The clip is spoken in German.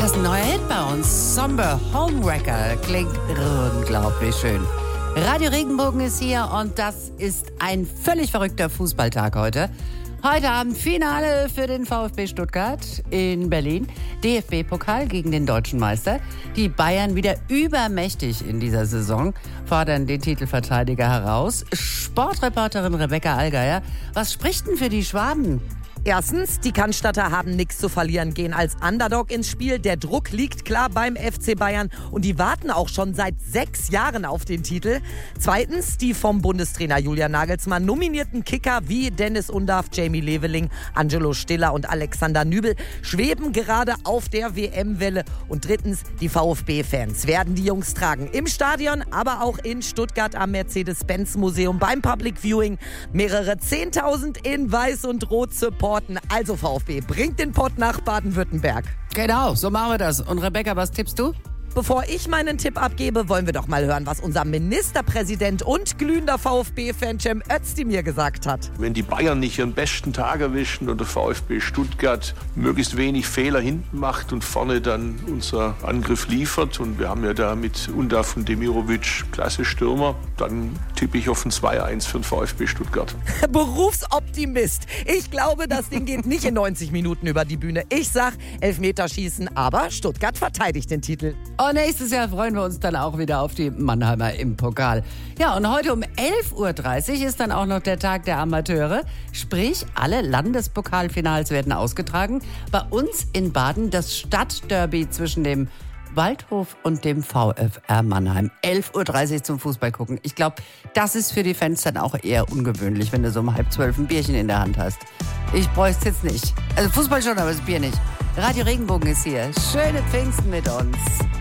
Das ist ein neuer Hit bei uns. Somber Homewrecker. Klingt unglaublich schön. Radio Regenbogen ist hier und das ist ein völlig verrückter Fußballtag heute. Heute Abend Finale für den VfB Stuttgart in Berlin. DFB-Pokal gegen den deutschen Meister. Die Bayern wieder übermächtig in dieser Saison, fordern den Titelverteidiger heraus. Sportreporterin Rebecca Allgeier, was spricht denn für die Schwaben? Erstens, die Cannstatter haben nichts zu verlieren, gehen als Underdog ins Spiel. Der Druck liegt klar beim FC Bayern und die warten auch schon seit 6 Jahren auf den Titel. Zweitens, die vom Bundestrainer Julian Nagelsmann nominierten Kicker wie Dennis Undaff, Jamie Leveling, Angelo Stiller und Alexander Nübel schweben gerade auf der WM-Welle. Und drittens, die VfB-Fans werden die Jungs tragen. Im Stadion, aber auch in Stuttgart am Mercedes-Benz-Museum beim Public Viewing. Mehrere 10.000 in Weiß und Rot supporten. Also VfB, bringt den Pott nach Baden-Württemberg. Genau, so machen wir das. Und Rebecca, was tippst du? Bevor ich meinen Tipp abgebe, wollen wir doch mal hören, was unser Ministerpräsident und glühender VfB-Fan Cem Özdemir gesagt hat. Wenn die Bayern nicht ihren besten Tag erwischen und der VfB Stuttgart möglichst wenig Fehler hinten macht und vorne dann unser Angriff liefert, und wir haben ja da mit Undaff und Demirovic klasse Stürmer, dann tippe ich auf ein 2-1 für den VfB Stuttgart. Berufsoptimist. Ich glaube, das Ding geht nicht in 90 Minuten über die Bühne. Ich sag Elfmeterschießen, aber Stuttgart verteidigt den Titel. Und nächstes Jahr freuen wir uns dann auch wieder auf die Mannheimer im Pokal. Ja, und heute um 11.30 Uhr ist dann auch noch der Tag der Amateure. Sprich, alle Landespokalfinals werden ausgetragen. Bei uns in Baden das Stadtderby zwischen dem Waldhof und dem VfR Mannheim. 11.30 Uhr zum Fußball gucken. Ich glaube, das ist für die Fans dann auch eher ungewöhnlich, wenn du so um 11:30 ein Bierchen in der Hand hast. Ich bräuchte es jetzt nicht. Also Fußball schon, aber das Bier nicht. Radio Regenbogen ist hier. Schöne Pfingsten mit uns.